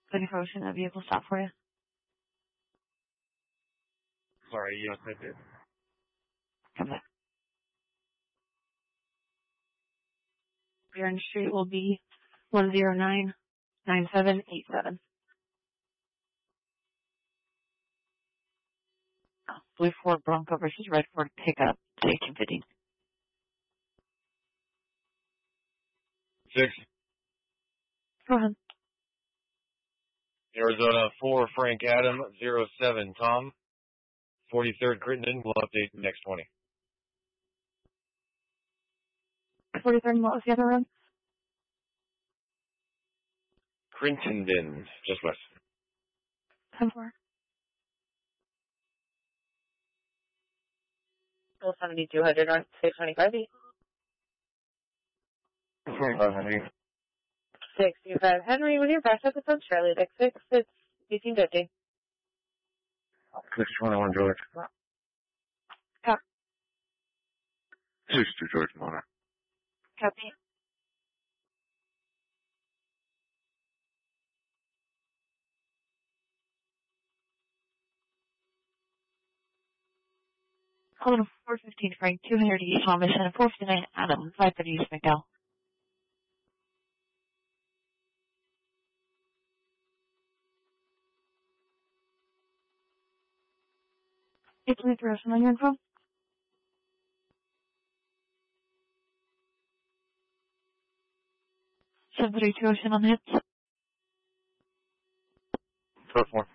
Looking for a vehicle stop for you. Sorry, yes, I did. Come back. Your street will be 1099787. Blue Ford Bronco versus Red Ford pickup, 1850. 6. Go ahead. Arizona 4, Frank Adam, 07, Tom. 43rd Crittenden, will update the next 20. 43rd, what was the other road? Crittenden, just west. 10-4. Bill 7200 on 625 east. 2500. 65 Henry, with your backup, it's on Charlie Dick 6, it's 1850. 621 George. Copy. 62 George Mona. Copy. Hold on, 415 Frank, 200 East Thomas, and 459 Adam, 530 East McDowell. It's me, Person on your info. 732 Ocean on the hits. 4.